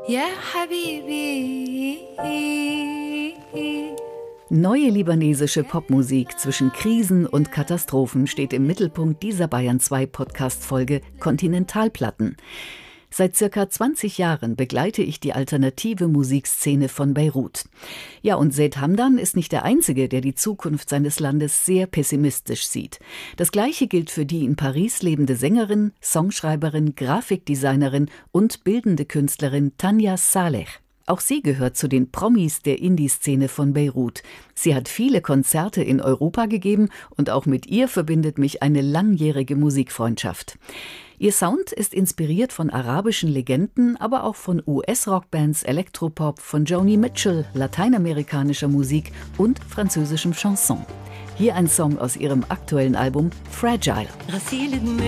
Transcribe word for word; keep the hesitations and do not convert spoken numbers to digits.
يا حبيبي. Neue libanesische Popmusik zwischen Krisen und Katastrophen steht im Mittelpunkt dieser Bayern zwei Podcast-Folge Kontinentalplatten. Seit circa zwanzig Jahren begleite ich die alternative Musikszene von Beirut. Ja, und Zeid Hamdan ist nicht der Einzige, der die Zukunft seines Landes sehr pessimistisch sieht. Das Gleiche gilt für die in Paris lebende Sängerin, Songschreiberin, Grafikdesignerin und bildende Künstlerin Tanja Saleh. Auch sie gehört zu den Promis der Indie-Szene von Beirut. Sie hat viele Konzerte in Europa gegeben und auch mit ihr verbindet mich eine langjährige Musikfreundschaft. Ihr Sound ist inspiriert von arabischen Legenden, aber auch von U S-Rockbands, Elektropop, von Joni Mitchell, lateinamerikanischer Musik und französischem Chanson. Hier ein Song aus ihrem aktuellen Album Fragile.